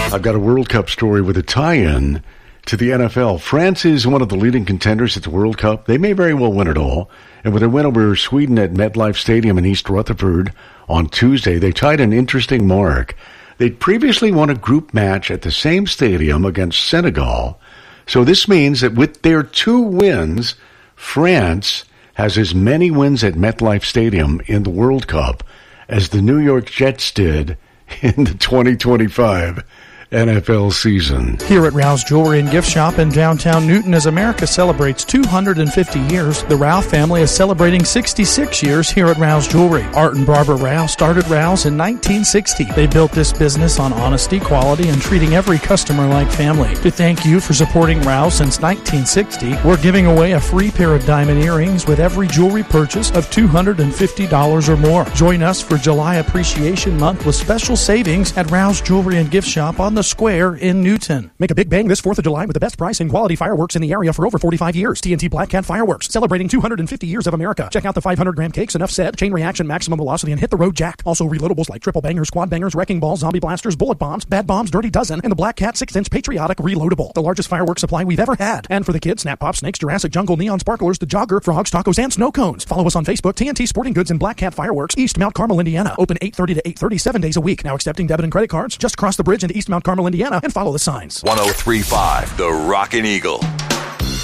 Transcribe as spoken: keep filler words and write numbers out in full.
I've got a World Cup story with a tie-in to the N F L. France is one of the leading contenders at the World Cup. They may very well win it all. And with a win over Sweden at MetLife Stadium in East Rutherford on Tuesday, they tied an interesting mark. They'd previously won a group match at the same stadium against Senegal. So this means that with their two wins, France has as many wins at MetLife Stadium in the World Cup as the New York Jets did in the twenty twenty-five N F L season. Here at Rouse Jewelry and Gift Shop in downtown Newton, as America celebrates two hundred fifty years, the Rouse family is celebrating sixty-six years here at Rouse Jewelry. Art and Barbara Rouse started Rouse in nineteen sixty. They built this business on honesty, quality, and treating every customer like family. To thank you for supporting Rouse since nineteen sixty, we're giving away a free pair of diamond earrings with every jewelry purchase of two hundred fifty dollars or more. Join us for July Appreciation Month with special savings at Rouse Jewelry and Gift Shop on the Square in Newton. Make a big bang this fourth of July with the best price and quality fireworks in the area for over forty-five years. T N T Black Cat Fireworks, celebrating two hundred fifty years of America. Check out the five hundred gram cakes, Enough Said, Chain Reaction, Maximum Velocity, and Hit the Road Jack. Also reloadables like Triple Bangers, Quad Bangers, Wrecking Balls, Zombie Blasters, Bullet Bombs, Bad Bombs, Dirty Dozen, and the Black Cat six inch Patriotic Reloadable. The largest fireworks supply we've ever had. And for the kids, Snap Pop, Snakes, Jurassic Jungle, Neon Sparklers, The Jogger, Frogs, Tacos, and Snow Cones. Follow us on Facebook, T N T Sporting Goods and Black Cat Fireworks, East Mount Carmel, Indiana. Open eight thirty to eight thirty, seven days a week. Now accepting debit and credit cards. Just cross the bridge into East Mount Carmel, Indiana, and follow the signs. one oh three point five The Rockin' Eagle.